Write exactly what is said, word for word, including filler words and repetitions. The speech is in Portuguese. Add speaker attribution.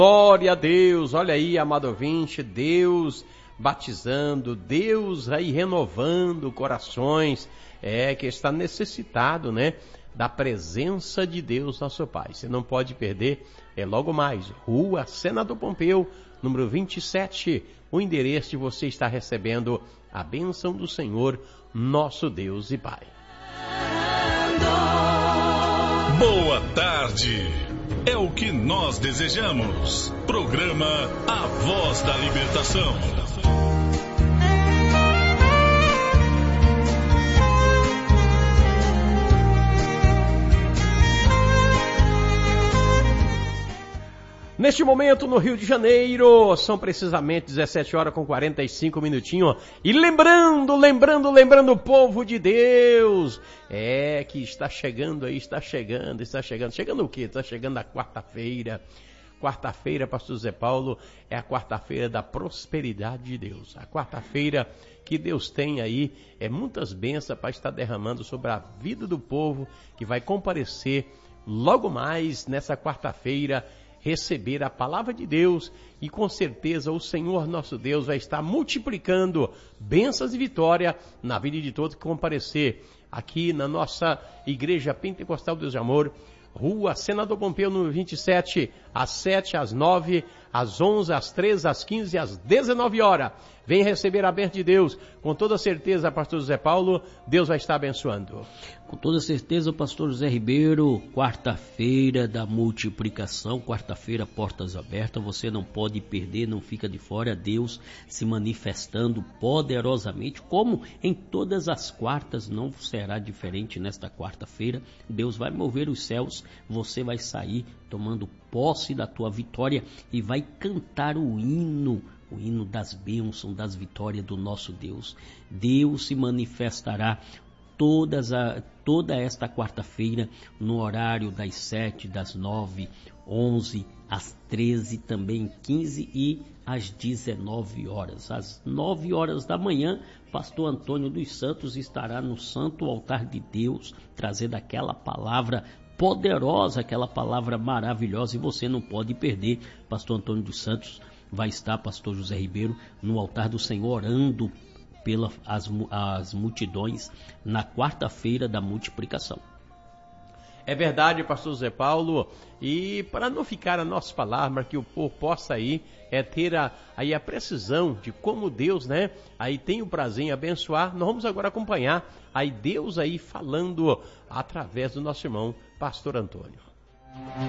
Speaker 1: Glória a Deus, olha aí, amado ouvinte, Deus batizando, Deus aí renovando corações, é que está necessitado, né, da presença de Deus, nosso Pai. Você não pode perder, é logo mais, Rua Senador Pompeu, número vinte e sete, o endereço, você está recebendo a bênção do Senhor, nosso Deus e Pai.
Speaker 2: Boa tarde, é o que nós desejamos. Programa A Voz da Libertação.
Speaker 1: Neste momento, no Rio de Janeiro, são precisamente dezessete horas com quarenta e cinco minutinhos. E lembrando, lembrando, lembrando o povo de Deus, é que está chegando aí, está chegando, está chegando. Chegando o quê? Está chegando a quarta-feira. Quarta-feira, pastor Zé Paulo, é a quarta-feira da prosperidade de Deus. A quarta-feira que Deus tem aí, é muitas bênçãos para estar derramando sobre a vida do povo que vai comparecer logo mais nessa quarta-feira, receber a palavra de Deus, e com certeza o Senhor nosso Deus vai estar multiplicando bênçãos e vitória na vida de todos que comparecer aqui na nossa Igreja Pentecostal Deus de Amor, Rua Senador Pompeu, número vinte e sete, às sete, às nove, às onze, às treze, às quinze e às dezenove horas. Vem receber a bênção de Deus. Com toda certeza, pastor José Paulo, Deus vai estar abençoando.
Speaker 3: Com toda certeza, pastor José Ribeiro, quarta-feira da multiplicação, quarta-feira, portas abertas, você não pode perder, não fica de fora, Deus se manifestando poderosamente, como em todas as quartas, não será diferente nesta quarta-feira. Deus vai mover os céus, você vai sair tomando posse da tua vitória e vai cantar o hino, o hino das bênçãos, das vitórias do nosso Deus. Deus se manifestará todas a, toda esta quarta-feira no horário das sete, das nove, onze, às treze, também quinze e às dezenove horas. Às nove horas da manhã, pastor Antônio dos Santos estará no santo altar de Deus, trazendo aquela palavra poderosa, aquela palavra maravilhosa, e você não pode perder. Pastor Antônio dos Santos vai estar, pastor José Ribeiro, no altar do Senhor, orando pelas as, as multidões na quarta-feira da multiplicação.
Speaker 1: É verdade, pastor José Paulo, e para não ficar a nossa palavra, que o povo possa aí, é ter a, aí a precisão de como Deus, né, aí tem o prazer em abençoar, nós vamos agora acompanhar aí Deus aí falando através do nosso irmão, pastor Antônio.